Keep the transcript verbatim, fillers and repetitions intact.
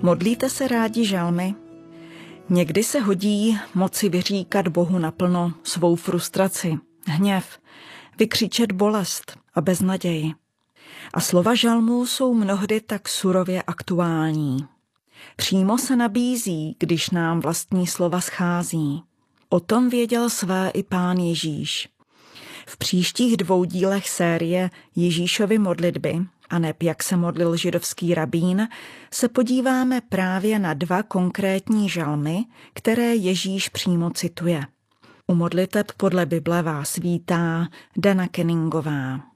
Modlíte se rádi žalmy? Někdy se hodí moci vyříkat Bohu naplno svou frustraci, hněv, vykřičet bolest a beznaději. A slova žalmů jsou mnohdy tak surově aktuální. Přímo se nabízí, když nám vlastní slova schází. O tom věděl své i Pán Ježíš. V příštích dvou dílech série Ježíšovy modlitby, aneb jak se modlil židovský rabín, se podíváme právě na dva konkrétní žalmy, které Ježíš přímo cituje. U modliteb podle Bible vás vítá Dana Kenningová.